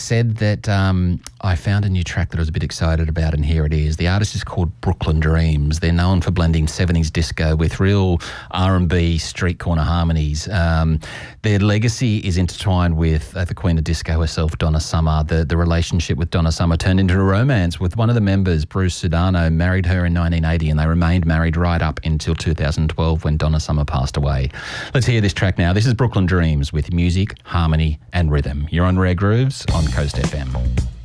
said that I found a new track that I was a bit excited about, and here it is. The artist is called Brooklyn Dreams. They're known for blending 70s disco with real R&B street corner harmonies. Their legacy is intertwined with the queen of disco herself, Donna Summer. The relationship with Donna Summer turned into a romance with one of the members, Bruce Sudano, married her in 1980, and they remained married right up until 2012 when Donna Summer passed away. Let's hear this track now. This is Brooklyn Dreams with music, harmony and rhythm. You're on Rare Grooves on Coast FM.